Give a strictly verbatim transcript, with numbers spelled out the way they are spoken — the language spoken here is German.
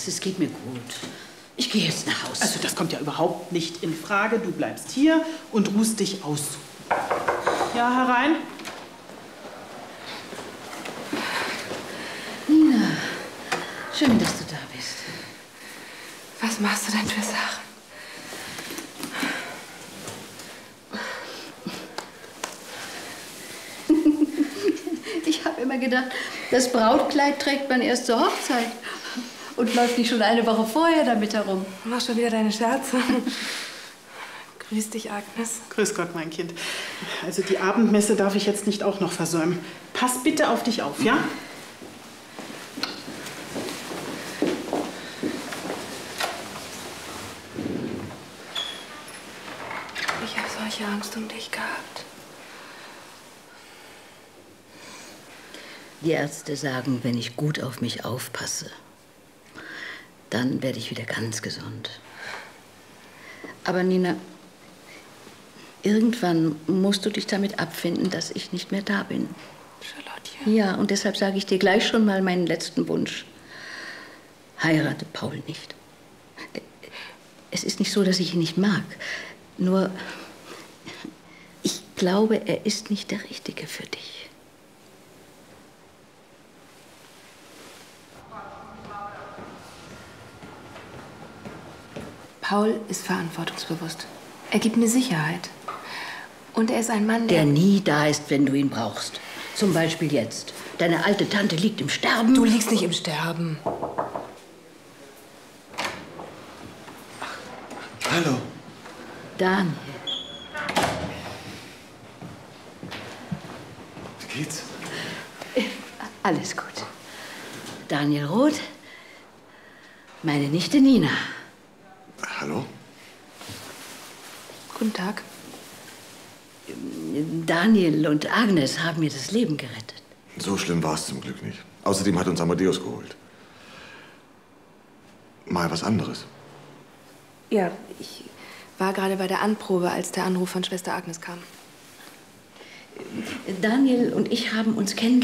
Agnes, es geht mir gut. Ich gehe jetzt nach Hause. Also das kommt ja überhaupt nicht in Frage. Du bleibst hier und ruhst dich aus. Ja, herein. Nina, schön, dass du da bist. Was machst du denn für Sachen? Ich habe immer gedacht, das Brautkleid trägt man erst zur Hochzeit und läuft nicht schon eine Woche vorher damit herum. Du machst schon wieder deine Scherze. Grüß dich, Agnes. Grüß Gott, mein Kind. Also die Abendmesse darf ich jetzt nicht auch noch versäumen. Pass bitte auf dich auf, ja? Ich habe solche Angst um dich gehabt. Die Ärzte sagen, wenn ich gut auf mich aufpasse, dann werde ich wieder ganz gesund. Aber Nina, irgendwann musst du dich damit abfinden, dass ich nicht mehr da bin. Charlotte. Ja, und deshalb sage ich dir gleich schon mal meinen letzten Wunsch. Heirate Paul nicht. Es ist nicht so, dass ich ihn nicht mag. Nur, ich glaube, er ist nicht der Richtige für dich. Paul ist verantwortungsbewusst. Er gibt mir Sicherheit. Und er ist ein Mann, der... Der nie da ist, wenn du ihn brauchst. Zum Beispiel jetzt. Deine alte Tante liegt im Sterben. Du liegst nicht im Sterben. Hallo. Daniel. Wie geht's? Alles gut. Daniel Roth, meine Nichte Nina. Hallo? Guten Tag. Daniel und Agnes haben mir das Leben gerettet. So schlimm war es zum Glück nicht. Außerdem hat uns Amadeus geholt. Mal was anderes. Ja, ich war gerade bei der Anprobe, als der Anruf von Schwester Agnes kam. Daniel und ich haben uns kennengelernt.